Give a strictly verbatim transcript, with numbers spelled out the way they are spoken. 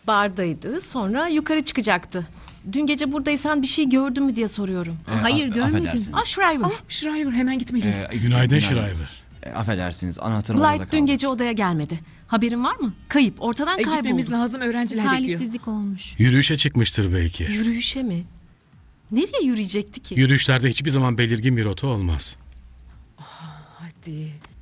bardaydı, sonra yukarı çıkacaktı. Dün gece buradaysan bir şey gördün mü diye soruyorum. Ee, Hayır, a- görmedim. affedersiniz. Ah Shriver. Ah Shriver, hemen gitmeliyiz. Ee, Günaydın günaydın. Shriver. E, affedersiniz, anahtarım orada Blight dün kaldı. gece odaya gelmedi. Haberin var mı? Kayıp, ortadan E, kayboldu. gitmemiz lazım, öğrenciler bekliyor. Talihsizlik olmuş. Yürüyüşe çıkmıştır belki. Yürüyüşe mi? Nereye yürüyecekti ki? Yürüyüşlerde hiçbir zaman belirgin bir rota olmaz. Hadi.